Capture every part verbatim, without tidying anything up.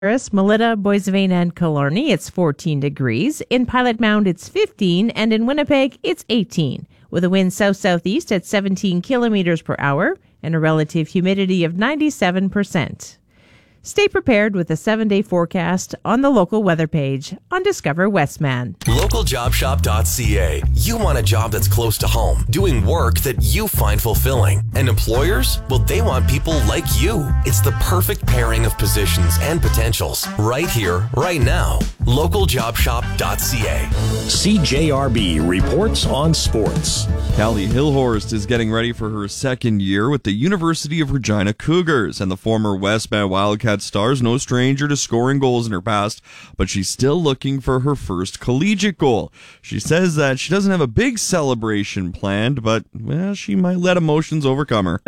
Paris, Melita, Boissevain, and Killarney, it's fourteen degrees. In Pilot Mound, it's fifteen, and in Winnipeg, it's eighteen, with a wind south-southeast at seventeen kilometers per hour and a relative humidity of ninety-seven percent. Stay prepared with a seven-day forecast on the local weather page on Discover Westman. local job shop dot c a. You want a job that's close to home, doing work that you find fulfilling. And employers? Well, they want people like you. It's the perfect pairing of positions and potentials. Right here, right now. local job shop dot c a. C J R B reports on sports. Callie Hillhorst is getting ready for her second year with the University of Regina Cougars, and the former Westman Wildcat star's no stranger to scoring goals in her past, but she's still looking for her first collegiate goal. She says that she doesn't have a big celebration planned, but well, she might let emotions overcome her.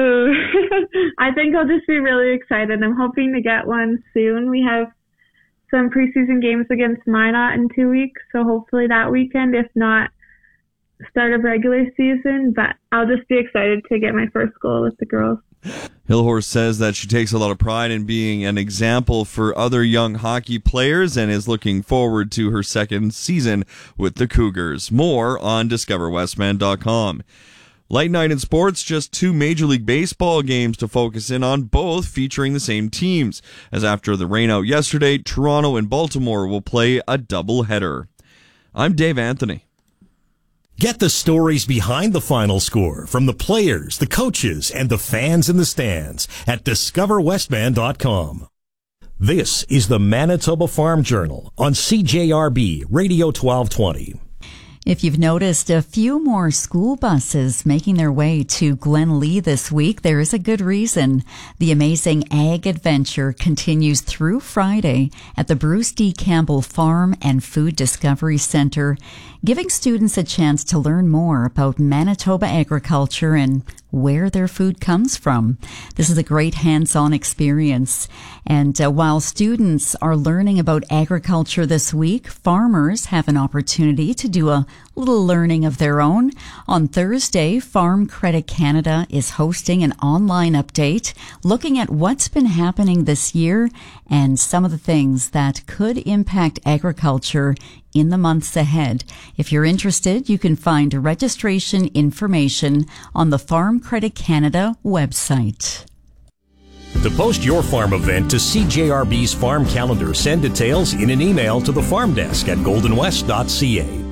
I think I'll just be really excited. I'm hoping to get one soon. We have some preseason games against Minot in two weeks, so hopefully that weekend, if not start of regular season, but I'll just be excited to get my first goal with the girls. Hillhorst says that she takes a lot of pride in being an example for other young hockey players and is looking forward to her second season with the Cougars. More on discover westman dot com. Light night in sports, just two Major League Baseball games to focus in on, both featuring the same teams, as after the rainout yesterday, Toronto and Baltimore will play a doubleheader. I'm Dave Anthony. Get the stories behind the final score from the players, the coaches, and the fans in the stands at discover westman dot com. This is the Manitoba Farm Journal on C J R B Radio twelve twenty. If you've noticed a few more school buses making their way to Glenlee this week, there is a good reason. The amazing Ag Adventure continues through Friday at the Bruce D. Campbell Farm and Food Discovery Center, giving students a chance to learn more about Manitoba agriculture and where their food comes from. This is a great hands-on experience. And uh, while students are learning about agriculture this week, farmers have an opportunity to do a little learning of their own. On Thursday, Farm Credit Canada is hosting an online update looking at what's been happening this year and some of the things that could impact agriculture in the months ahead. If you're interested, you can find registration information on the Farm Credit Canada website. To post your farm event to C J R B's farm calendar, send details in an email to the farm desk at golden west dot c a.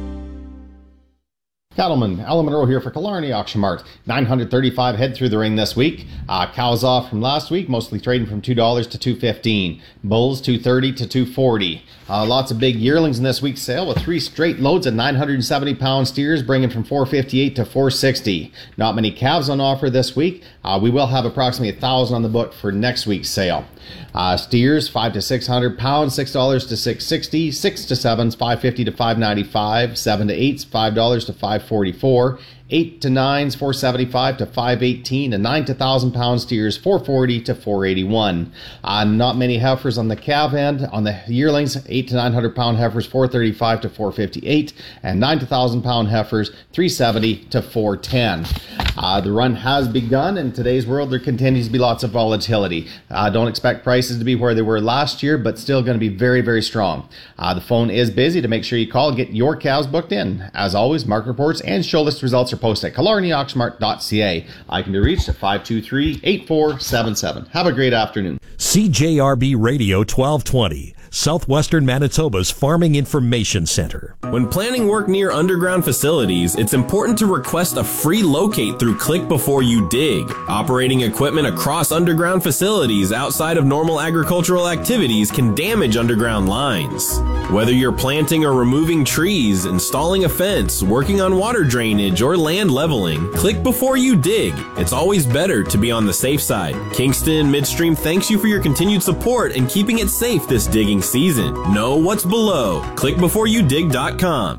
Cattleman, Alan Monroe here for Killarney Auction Mart. nine hundred thirty-five head through the ring this week. Uh, cows off from last week, mostly trading from two dollars to two fifteen. Bulls two thirty to two forty. Uh, lots of big yearlings in this week's sale with three straight loads of nine hundred seventy pound steers, bringing from four fifty-eight to four sixty. Not many calves on offer this week. Uh, we will have approximately one thousand on the book for next week's sale. Uh, steers five to six hundred pounds, six dollars to six sixty. six to sevens, five fifty to five ninety-five. seven to eights, five dollars to five forty-four. eight to nines, four seventy-five to five eighteen, and nine to one thousand pound steers, four forty to four eighty-one. Uh, not many heifers on the calf end. On the yearlings, eight to nine hundred pound heifers, four thirty-five to four fifty-eight, and nine to one thousand pound heifers, three seventy to four ten. Uh, the run has begun. In today's world, there continues to be lots of volatility. Uh, don't expect prices to be where they were last year, but still going to be very, very strong. Uh, the phone is busy. To make sure you call and get your cows booked in. As always, market reports and show list results are posted at killarney auction mart dot c a. I can be reached at five two three, eight four seven seven. Have a great afternoon. C J R B Radio twelve twenty, Southwestern Manitoba's Farming Information Center. When planning work near underground facilities, it's important to request a free locate through Click Before You Dig. Operating equipment across underground facilities outside of normal agricultural activities can damage underground lines. Whether you're planting or removing trees, installing a fence, working on water drainage, or land leveling, click before you dig. It's always better to be on the safe side. Kingston Midstream thanks you for your continued support and keeping it safe this digging season. Know what's below. click before you dig dot com.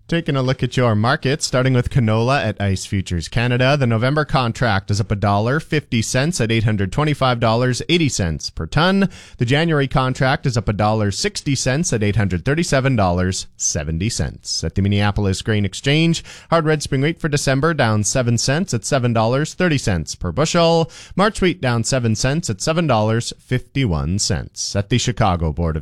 Taking a look at your market, starting with canola at Ice Futures Canada. The November contract is up one dollar fifty cents at eight hundred twenty-five dollars and eighty cents per ton. The January contract is up one dollar sixty cents at eight hundred thirty-seven dollars and seventy cents. At the Minneapolis Grain Exchange, hard red spring wheat for December down seven cents at seven dollars and thirty cents per bushel. March wheat down seven cents at seven dollars and fifty-one cents. At the Chicago Board of